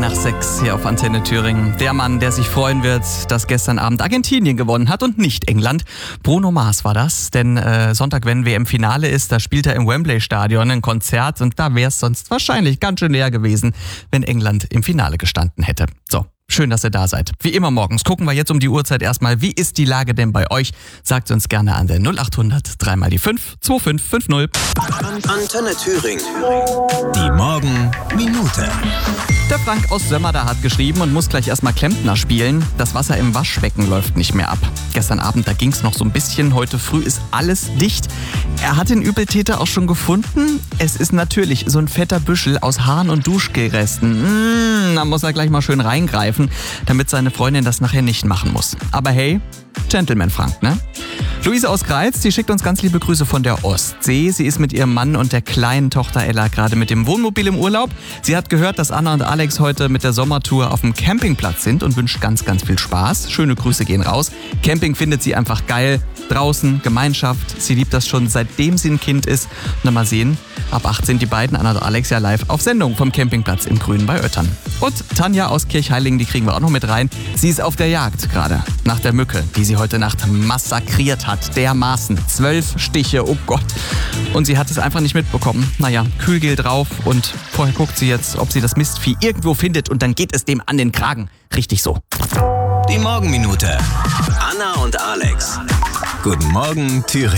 nach 6 hier auf Antenne Thüringen. Der Mann, der sich freuen wird, dass gestern Abend Argentinien gewonnen hat und nicht England. Bruno Mars war das, denn Sonntag, wenn WM-Finale ist, da spielt er im Wembley-Stadion ein Konzert und da wäre es sonst wahrscheinlich ganz schön näher gewesen, wenn England im Finale gestanden hätte. So. Schön, dass ihr da seid. Wie immer morgens gucken wir jetzt um die Uhrzeit erstmal, wie ist die Lage denn bei euch? Sagt uns gerne an der 0800 3 mal die 5 2550. Antenne Thüringen. Die Morgenminute. Der Frank aus Sömmerda hat geschrieben und muss gleich erstmal Klempner spielen. Das Wasser im Waschbecken läuft nicht mehr ab. Gestern Abend, da ging es noch so ein bisschen. Heute früh ist alles dicht. Er hat den Übeltäter auch schon gefunden. Es ist natürlich so ein fetter Büschel aus Haaren und Duschgelresten. Da muss er gleich mal schön reingreifen, damit seine Freundin das nachher nicht machen muss. Aber hey, Gentleman Frank, ne? Luise aus Greiz, die schickt uns ganz liebe Grüße von der Ostsee. Sie ist mit ihrem Mann und der kleinen Tochter Ella gerade mit dem Wohnmobil im Urlaub. Sie hat gehört, dass Anna und Alex heute mit der Sommertour auf dem Campingplatz sind und wünscht ganz, ganz viel Spaß. Schöne Grüße gehen raus. Camping findet sie einfach geil. Draußen, Gemeinschaft. Sie liebt das schon seitdem sie ein Kind ist. Na, mal sehen. Ab 8 sind die beiden, Anna und Alex, ja live auf Sendung vom Campingplatz im Grünen bei Oettern. Und Tanja aus Kirchheilingen, die kriegen wir auch noch mit rein. Sie ist auf der Jagd gerade nach der Mücke, die sie heute Nacht massakriert hat. Dermaßen. 12 Stiche, oh Gott. Und sie hat es einfach nicht mitbekommen. Naja, Kühlgel drauf und vorher guckt sie jetzt, ob sie das Mistvieh irgendwo findet und dann geht es dem an den Kragen. Richtig so. Die Morgenminute. Anna und Alex. Guten Morgen, Thüringen.